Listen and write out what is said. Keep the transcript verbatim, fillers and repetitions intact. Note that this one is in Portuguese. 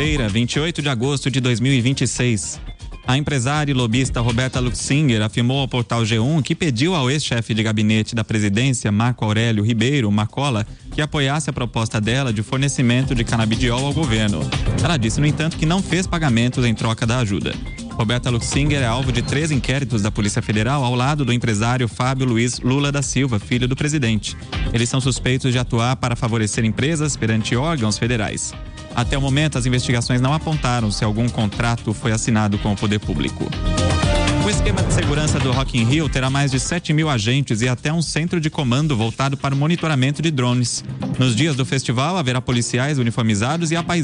Quinta-feira, vinte e oito de agosto de dois mil e vinte e seis. A empresária e lobista Roberta Luxinger afirmou ao portal G um que pediu ao ex-chefe de gabinete da presidência, Marco Aurélio Ribeiro Marcola, que apoiasse a proposta dela de fornecimento de canabidiol ao governo. Ela disse, no entanto, que não fez pagamentos em troca da ajuda. Roberta Luxinger é alvo de três inquéritos da Polícia Federal ao lado do empresário Fábio Luiz Lula da Silva, filho do presidente. Eles são suspeitos de atuar para favorecer empresas perante órgãos federais. Até o momento, as investigações não apontaram se algum contrato foi assinado com o poder público. O esquema de segurança do Rock in Rio terá mais de sete mil agentes e até um centro de comando voltado para o monitoramento de drones. Nos dias do festival, haverá policiais uniformizados e a